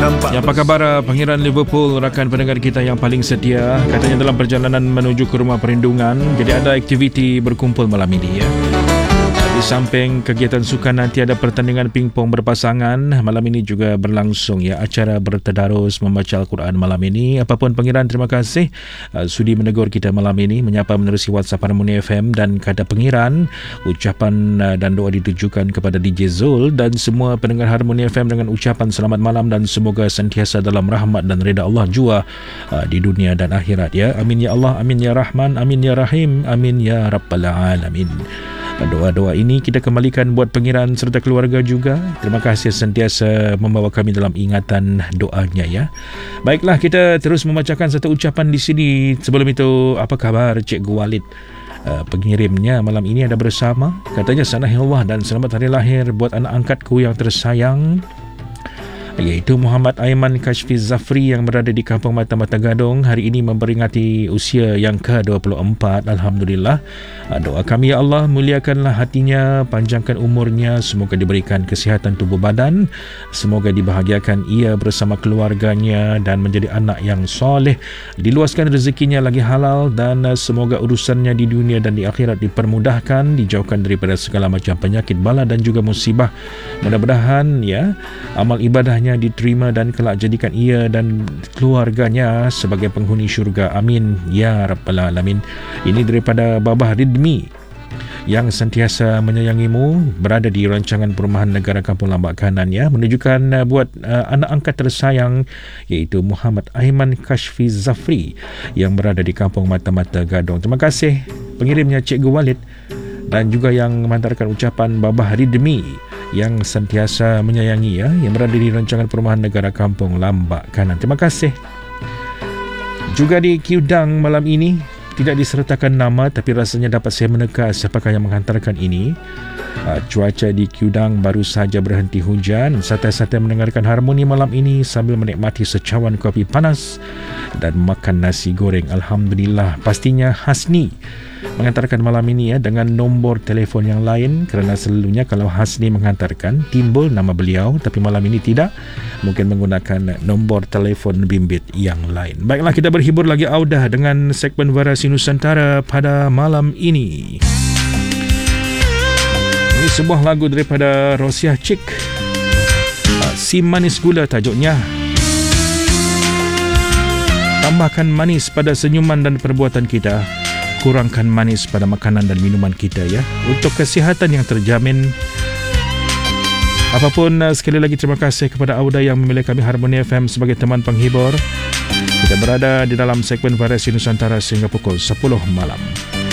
nampak. Ya, apa khabar Pangeran Liverpool, rakan pendengar kita yang paling setia? Katanya dalam perjalanan menuju ke rumah perlindungan, jadi ada aktiviti berkumpul malam ini ya. Di samping kegiatan sukan, nanti ada pertandingan pingpong berpasangan. Malam ini juga berlangsung ya acara bertadarus membaca Al-Quran malam ini. Apapun Pangeran, terima kasih sudi menegur kita malam ini, menyapa menerusi WhatsApp Harmony FM, dan kata Pangeran, ucapan dan doa ditujukan kepada DJ Zul dan semua pendengar Harmony FM dengan ucapan selamat malam dan semoga sentiasa dalam rahmat dan reda Allah jua di dunia dan akhirat ya. Amin ya Allah, amin ya Rahman, amin ya Rahim, amin ya Rabbal Alamin. Doa-doa ini kita kembalikan buat Pangeran serta keluarga juga. Terima kasih sentiasa membawa kami dalam ingatan doanya ya. Baiklah, kita terus membacakan satu ucapan di sini. Sebelum itu, apa khabar Cikgu Walid? Pengirimnya malam ini ada bersama. Katanya sanahillah dan selamat hari lahir buat anak angkatku yang tersayang, iaitu Muhammad Aiman Kashfi Zafri yang berada di Kampung Mata-Mata Gadong. Hari ini memperingati usia yang ke-24. Alhamdulillah. Doa kami ya Allah, muliakanlah hatinya, panjangkan umurnya, semoga diberikan kesihatan tubuh badan, semoga dibahagiakan ia bersama keluarganya dan menjadi anak yang soleh, diluaskan rezekinya lagi halal, dan semoga urusannya di dunia dan di akhirat dipermudahkan, dijauhkan daripada segala macam penyakit, bala dan juga musibah. Mudah-mudahan ya amal ibadahnya diterima dan kelak jadikan ia dan keluarganya sebagai penghuni syurga. Amin ya Rabbal Alamin. Ini daripada Babah Ridmi yang sentiasa menyayangimu, berada di rancangan perumahan negara Kampung Lambak Kanan ya, menunjukkan buat anak angkat tersayang iaitu Muhammad Aiman Kashfi Zafri yang berada di Kampung Mata-Mata Gadong. Terima kasih pengirimnya Cikgu Walid, dan juga yang mengantarkan ucapan Babah Ridmi yang sentiasa menyayangi ya, yang berada di rancangan perumahan negara Kampung Lambak Kanan. Terima kasih. Juga di Kiudang malam ini tidak disertakan nama, tapi rasanya dapat saya meneka siapakah yang menghantarkan ini. Cuaca di Kiudang baru saja berhenti hujan. Santai-santai mendengarkan Harmoni malam ini sambil menikmati secawan kopi panas dan makan nasi goreng. Alhamdulillah. Pastinya Hasni menghantarkan malam ini ya, dengan nombor telefon yang lain, kerana selalunya kalau Hasni menghantarkan timbul nama beliau, tapi malam ini tidak, mungkin menggunakan nombor telefon bimbit yang lain. Baiklah, kita berhibur lagi audah dengan segmen Variasi Nusantara pada malam ini. Ini sebuah lagu daripada Rosiah Cik, Si Manis Gula tajuknya. Tambahkan manis pada senyuman dan perbuatan kita, kurangkan manis pada makanan dan minuman kita ya, untuk kesihatan yang terjamin. Apapun, sekali lagi terima kasih kepada Auda yang memilih kami Harmony FM sebagai teman penghibur. Kita berada di dalam segmen Variasi Nusantara sehingga pukul 10 malam.